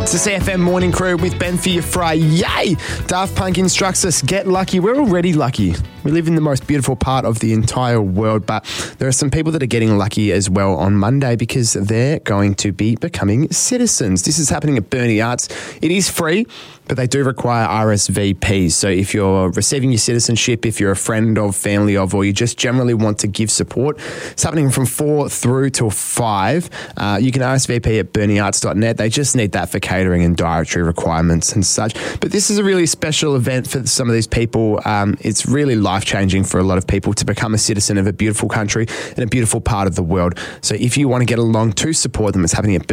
It's the CFM Morning Crew with Ben for your Friday. Daft Punk instructs us, get lucky. We're already lucky. We live in the most beautiful part of the entire world, but there are some people that are getting lucky as well on Monday because they're going to be becoming citizens. This is happening at Burnie Arts. It is free, but they do require RSVPs. So if you're receiving your citizenship, if you're a friend of, family of, or you just generally want to give support, it's happening from 4 through till 5. You can RSVP at burniearts.net. They just need that for catering and dietary requirements and such. But this is a really special event for some of these people. It's really life-changing for a lot of people to become a citizen of a beautiful country and a beautiful part of the world. So if you want to get along to support them, it's happening at